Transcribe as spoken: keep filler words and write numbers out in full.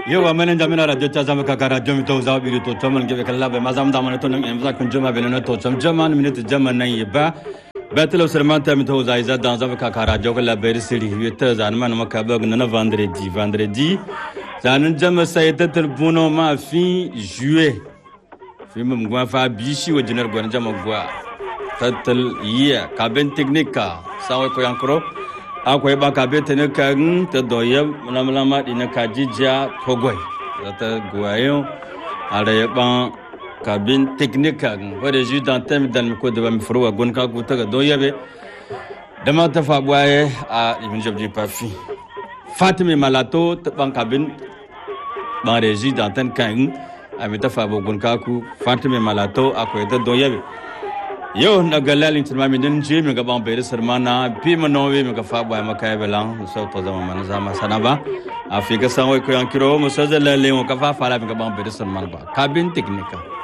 Yo amene jamina radio chazama kaka radio mito za biru to tamal gebe kala be mazam da mana to nan emza kun jama be na to sam jama minute jama nan yiba batelo sermanta mito za iza dan za kaka radio kala be siri yeta zan man maka ba na vendredi vendredi zan jama sai ta turbuno ma fi juillet fi mum gwa fa bishi wa jinar gwa jama gwa tatal iya kaben teknika sawo ko yankro akwai ba ka bete ne kan ta doye namlama dina kajija togoi ta goyo ala yaban kabin technique wanda ji dan tem dan ko da mi furwa gon ka ku ta doye be da ma ta fa boye a ibn jabdi pafi Fatima Malato ta ban kabin ban reji dan tan kan a mi ta fa bo gon ka ku Fatima Malato akwai ta doye be yo na galalin tilmami din je mi gaban bayar sarmana bi manowe mi ga fa ba maka belan so to zama man zama sanaba afika sanwai ko yankiro musazzala le mo ka fa fara mi gaban bayar sarmana ba kabin teknika